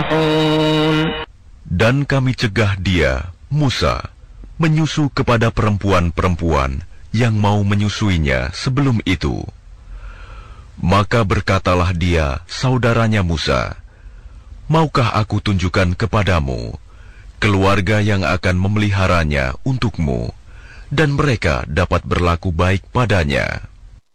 يصلحون. Dan kami cegah dia, Musa, menyusu kepada perempuan-perempuan yang mau menyusuinya sebelum itu. Maka berkatalah dia, saudaranya Musa, maukah aku tunjukkan kepadamu keluarga yang akan memeliharanya untukmu, dan mereka dapat berlaku baik padanya?